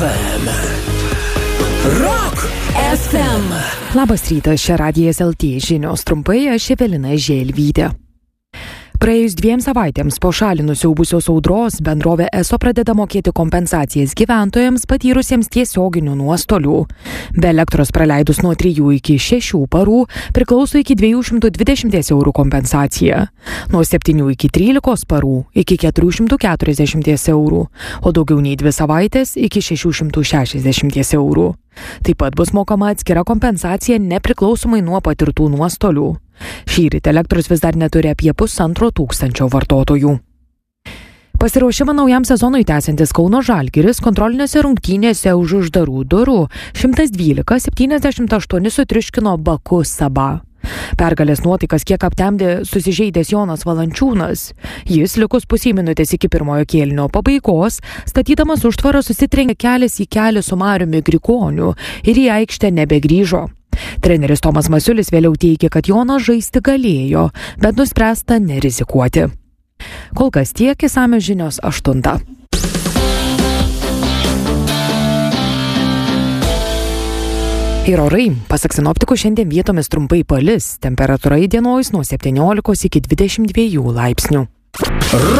FM. Rock FM. Labas rytas, čia Radijas LT žinios, trumpai aš Evelina Želvytė. Praėjus 2 savaitėms po šalį nusiaubusios audros, bendrovė ESO pradeda mokėti kompensacijas gyventojams patyrusiems tiesioginių nuostolių. Be elektros praleidus nuo 3 iki 6 parų priklauso iki 220 eurų kompensacija. Nuo 7 iki 13 parų iki 440 eurų, o daugiau nei 2 savaitės iki 660 eurų. Taip pat bus mokama atskira kompensacija nepriklausomai nuo patirtų nuostolių. Šįryt elektros vis dar neturi apie 1,5 vartotojų. Pasiruošimą naujam sezonui tęsiantis Kauno Žalgiris kontrolinėse rungtynėse už uždarų durų 112-78 sutriuškino Baku Sabah. Pergalės nuotaikas kiek aptemdė susižeidęs Jonas Valančiūnas. Jis likus pusei minutės iki pirmojo kėlinio pabaigos, statydamas užtvarą susitrenkė kelias į kelią su Mariumi Grigoniu ir į aikštę nebegrįžo. Treneris Tomas Masiulis vėliau teigė, kad Jonas žaisti galėjo, bet nuspręsta nerizikuoti. Kol kas tiek, išsamios žinios 8. Ir orai, pasak sinoptikų, šiandien vietomis trumpai palis, temperatūra įdienojus nuo 17 iki 22 laipsnių.